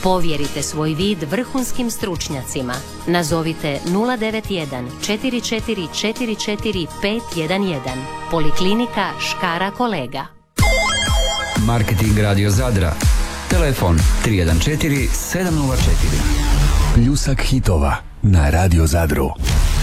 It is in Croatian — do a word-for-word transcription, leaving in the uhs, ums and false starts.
Povjerite svoj vid vrhunskim stručnjacima. Nazovite nula devet jedan četiri četiri četiri četiri pet jedan jedan. Poliklinika Škara kolega. Marketing Radio Zadra. Telefon tri jedan četiri sedam nula četiri. Pljusak hitova na Radio Zadru.